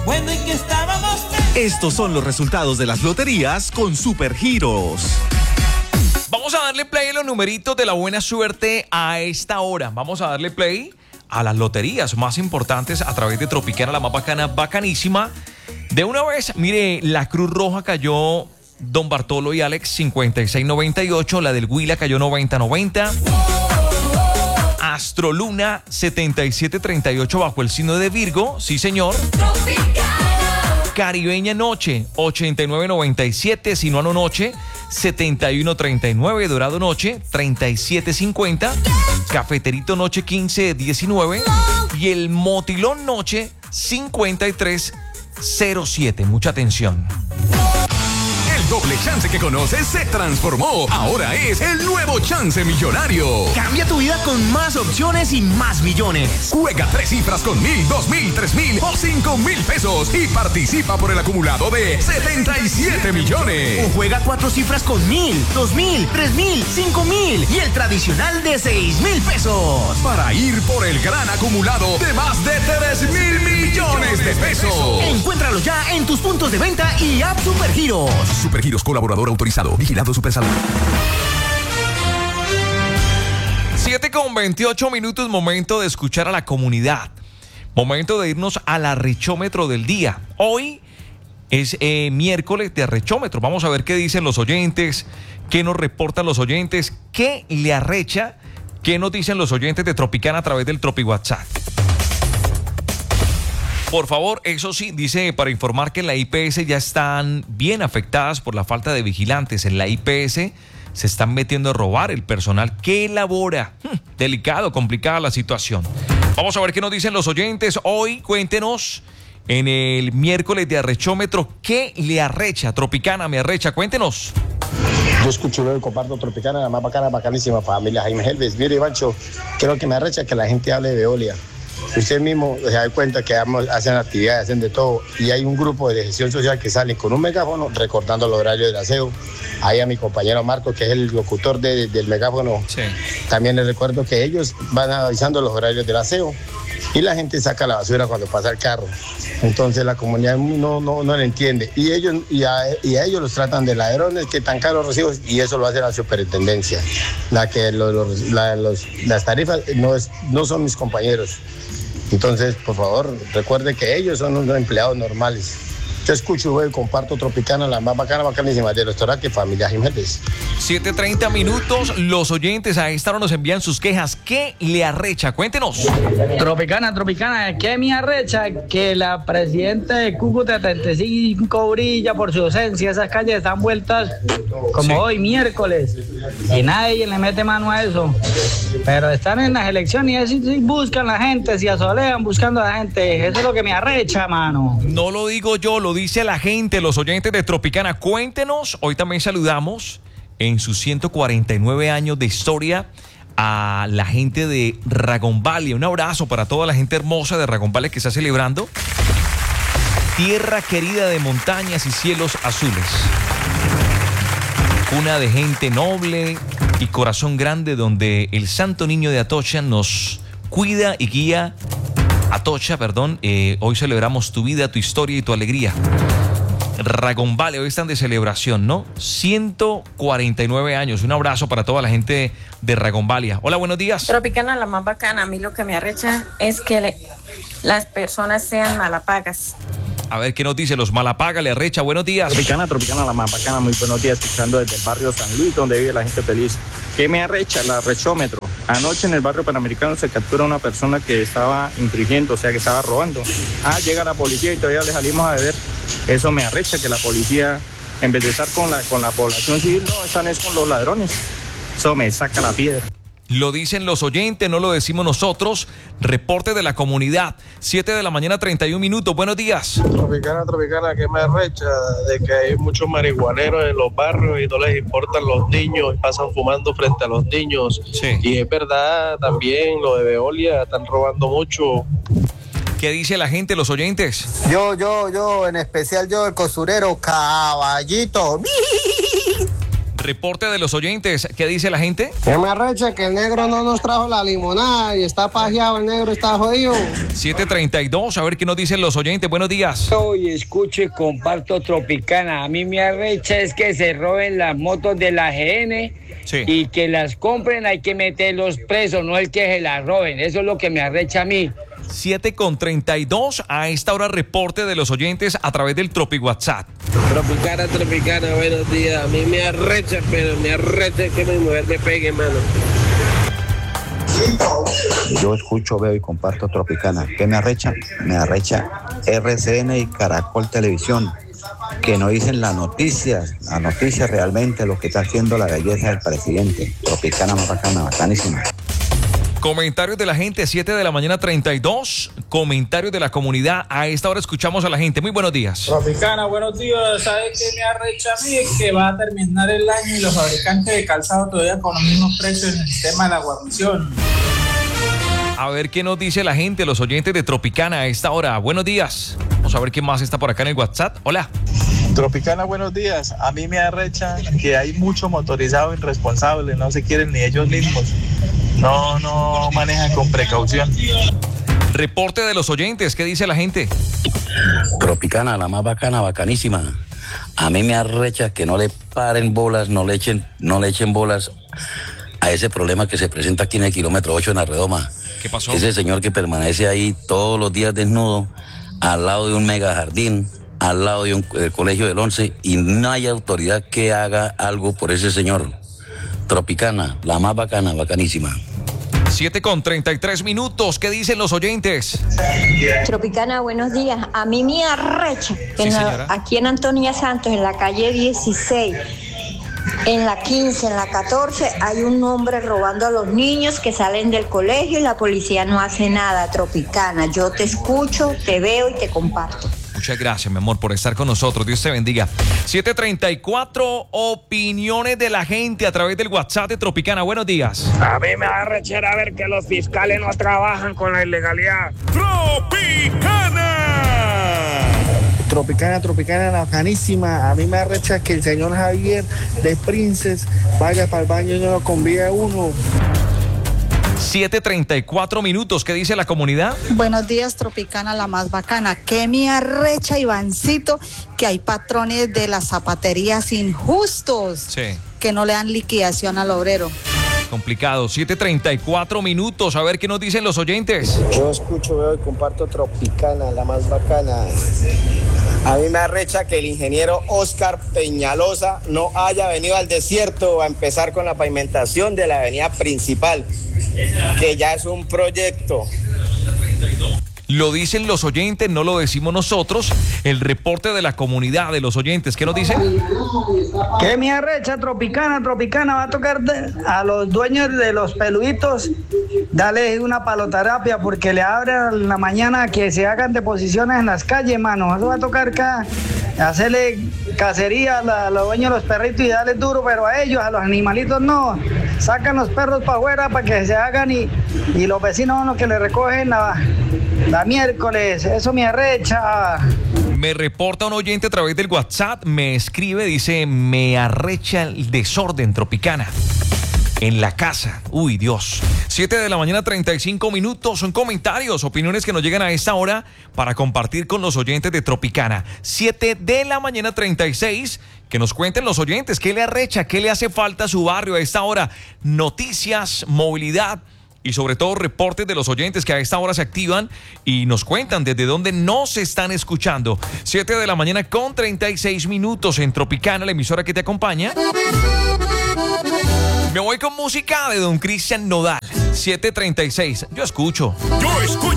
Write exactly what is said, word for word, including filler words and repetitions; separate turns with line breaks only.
bueno y que estábamos.
Estos son los resultados de las loterías con Supergiros.
Vamos a darle play a los numeritos de la buena suerte a esta hora. Vamos a darle play a las loterías más importantes a través de Tropicana, la más bacana, bacanísima. De una vez, mire, la Cruz Roja cayó Don Bartolo y Alex cincuenta y seis noventa y ocho, la del Huila cayó noventa noventa. Astroluna setenta y siete treinta y ocho bajo el signo de Virgo, sí señor. Caribeña Noche ochenta y nueve noventa y siete, Sinuano Noche setenta y uno treinta y nueve, Dorado Noche treinta y siete cincuenta, Cafeterito Noche quince diecinueve y el Motilón Noche cincuenta y tres cero siete. Mucha atención.
Doble Chance que conoces se transformó. Ahora es el nuevo Chance Millonario.
Cambia tu vida con más opciones y más millones.
Juega tres cifras con mil, dos mil, tres mil o cinco mil pesos y participa por el acumulado de setenta y siete millones.
O juega cuatro cifras con mil, dos mil, tres mil, cinco mil y el tradicional de seis mil pesos.
Para ir por el gran acumulado de más de tres mil millones de pesos.
Encuéntralo ya en tus puntos de venta y app Supergiros.
Super Giros, colaborador autorizado, vigilado Supersalud.
siete con veintiocho minutos, momento de escuchar a la comunidad. Momento de irnos al arrechómetro del día. Hoy es eh, miércoles de arrechómetro. Vamos a ver qué dicen los oyentes, qué nos reportan los oyentes, qué le arrecha, qué nos dicen los oyentes de Tropicana a través del Tropi WhatsApp. Por favor, eso sí, dice para informar que en la I P S ya están bien afectadas por la falta de vigilantes. En la I P S se están metiendo a robar el personal que elabora. Hmm, delicado, complicada la situación. Vamos a ver qué nos dicen los oyentes. Hoy, cuéntenos, en el miércoles de arrechómetro, ¿qué le arrecha? Tropicana, me arrecha, cuéntenos.
Yo escucho y comparto Tropicana, la más bacana, bacanísima familia Jaime Helves. Mire, Ivancho, creo que me arrecha que la gente hable de Veolia. Usted mismo se da cuenta que hacen actividades, hacen de todo, y hay un grupo de gestión social que salen con un megáfono recordando el horario del aseo. Ahí a mi compañero Marco, que es el locutor de, del megáfono, sí. También les recuerdo que ellos van avisando los horarios del aseo y la gente saca la basura cuando pasa el carro. Entonces la comunidad no, no, no lo entiende. Y ellos y a, y a ellos los tratan de ladrones, que tan caros recibos, y eso lo hace la superintendencia. La que los, los, la, los, las tarifas no, es, no son mis compañeros. Entonces, por favor, recuerde que ellos son unos empleados normales. Yo escucho y comparto Tropicana, la más bacana, bacanísima de restaurante Familia Jiménez.
siete treinta minutos, los oyentes a esta hora nos envían sus quejas. ¿Qué le arrecha? Cuéntenos.
Tropicana, Tropicana, ¿qué me arrecha? Que la presidenta de Cúcuta setenta y cinco brilla por su ausencia. Esas calles están vueltas como sí. Hoy, miércoles, y nadie le mete mano a eso. Pero están en las elecciones y así buscan la gente, se asolean buscando a la gente. Eso es lo que me arrecha, mano.
No lo digo yo, lo dice la gente, los oyentes de Tropicana. Cuéntenos, hoy también saludamos en sus ciento cuarenta y nueve años de historia a la gente de Ragonvalia. Un abrazo para toda la gente hermosa de Ragonvalia que está celebrando. Tierra querida de montañas y cielos azules. Cuna de gente noble y corazón grande donde el Santo Niño de Atocha nos cuida y guía. Atocha, perdón, eh, hoy celebramos tu vida, tu historia y tu alegría. Ragonvalia, hoy están de celebración, ¿no? ciento cuarenta y nueve años. Un abrazo para toda la gente de Ragonvalia. Hola, buenos días.
Tropicana, la más bacana. A mí lo que me arrecha es que le, las personas sean malapagas.
A ver, ¿qué nos dice? Los malapagas, le arrecha. Buenos días.
Tropicana, Tropicana, la más bacana. Muy buenos días, escuchando desde el barrio San Luis, donde vive la gente feliz. ¿Qué me arrecha? El arrechómetro. Anoche en el barrio Panamericano se captura una persona que estaba infringiendo, o sea, que estaba robando. Ah, llega la policía y todavía le salimos a beber. Eso me arrecha, que la policía, en vez de estar con la, con la población civil, no, están es con los ladrones. Eso me saca la piedra.
Lo dicen los oyentes, no lo decimos nosotros. Reporte de la comunidad. siete de la mañana, treinta y un minutos. Buenos días.
Tropicana, Tropicana, que me arrecha de que hay muchos marihuaneros en los barrios y no les importan los niños y pasan fumando frente a los niños. Sí. Y es verdad, también lo de Veolia, están robando mucho.
¿Qué dice la gente, los oyentes?
Yo, yo, yo, en especial yo, el costurero, Caballito.
Reporte de los oyentes. ¿Qué dice la gente?
Que me arrecha que el negro no nos trajo la limonada y está pajeado, el negro está jodido.
siete treinta y dos, a ver qué nos dicen los oyentes. Buenos días.
Hoy escucho y comparto Tropicana. A mí me arrecha es que se roben las motos de la G N sí. y que las compren, hay que meterlos presos, no el que se las roben. Eso es lo que me arrecha a mí.
siete con treinta y dos, a esta hora reporte de los oyentes a través del Tropi WhatsApp.
Tropicana, Tropicana, buenos días. A mí me arrecha, pero me arrecha que mi mujer me pegue, mano.
Yo escucho, veo y comparto Tropicana. ¿Qué me arrecha? Me arrecha R C N y Caracol Televisión, que no dicen las noticias, las noticias realmente, lo que está haciendo la belleza del presidente. Tropicana más bacana, bacanísima.
Comentarios de la gente, siete de la mañana treinta y dos. Comentarios de la comunidad. A esta hora escuchamos a la gente. Muy buenos días.
Tropicana, buenos días. ¿Sabes qué me arrecha a mí? Es que va a terminar el año y los fabricantes de calzado todavía con los mismos precios en el sistema de la guarnición.
A ver qué nos dice la gente, los oyentes de Tropicana a esta hora. Buenos días. Vamos a ver qué más está por acá en el WhatsApp. Hola.
Tropicana, buenos días. A mí me arrecha que hay mucho motorizado irresponsable, no se quieren ni ellos mismos. No, no manejan con precaución.
Reporte de los oyentes, ¿qué dice la gente?
Tropicana, la más bacana, bacanísima. A mí me arrecha que no le paren bolas, no le echen, no le echen bolas a ese problema que se presenta aquí en el kilómetro ocho en la Redoma.
¿Qué pasó?
Ese señor que permanece ahí todos los días desnudo, al lado de un mega jardín, al lado de un eh, colegio del once, y no hay autoridad que haga algo por ese señor. Tropicana, la más bacana, bacanísima.
siete con treinta y tres minutos, ¿qué dicen los oyentes?
Tropicana, buenos días. A mí me arrecha que sí, la, aquí en Antonia Santos, en la calle dieciséis, en la quince, en la catorce, hay un hombre robando a los niños que salen del colegio y la policía no hace nada. Tropicana, yo te escucho, te veo y te comparto.
Muchas gracias, mi amor, por estar con nosotros. Dios te bendiga. siete treinta y cuatro, opiniones de la gente a través del WhatsApp de Tropicana. Buenos días.
A mí me da rechera ver que los fiscales no trabajan con la ilegalidad.
¡Tropicana! Tropicana, Tropicana, la bacanísima. A mí me arrecha que el señor Javier de Princes vaya para el baño y no lo convide a uno.
siete treinta y cuatro minutos, ¿qué dice la comunidad?
Buenos días, Tropicana, la más bacana. Que me arrecha, Ivancito, que hay patrones de las zapaterías injustos
sí.
que no le dan liquidación al obrero.
Complicado. siete treinta y cuatro minutos, a ver qué nos dicen los oyentes.
Yo escucho, veo y comparto Tropicana, la más bacana. A mí me arrecha que el ingeniero Oscar Peñalosa no haya venido al desierto a empezar con la pavimentación de la avenida principal, que ya es un proyecto.
Lo dicen los oyentes, no lo decimos nosotros. El reporte de la comunidad, de los oyentes, ¿qué nos dicen?
Que me arrecha, Tropicana, Tropicana, va a tocar de, a los dueños de los peluditos, dale una paloterapia porque le abren en la mañana que se hagan deposiciones en las calles, mano. Eso va a tocar acá, hacerle cacería a, la, a los dueños de los perritos y darle duro, pero a ellos, a los animalitos no. Sacan los perros para afuera para que se hagan y, y los vecinos son los que le recogen la... La miércoles, eso me arrecha.
Me reporta un oyente a través del WhatsApp, me escribe, dice, me arrecha el desorden, Tropicana. En la casa, uy Dios. siete de la mañana, treinta y cinco minutos, son comentarios, opiniones que nos llegan a esta hora para compartir con los oyentes de Tropicana. siete de la mañana, treinta y seis, que nos cuenten los oyentes, ¿qué le arrecha, qué le hace falta a su barrio a esta hora? Noticias, movilidad. Y sobre todo reportes de los oyentes que a esta hora se activan y nos cuentan desde dónde nos están escuchando. siete de la mañana con treinta y seis minutos en Tropicana, la emisora que te acompaña. Me voy con música de don Cristian Nodal. siete treinta y seis. Yo escucho.
Yo escucho.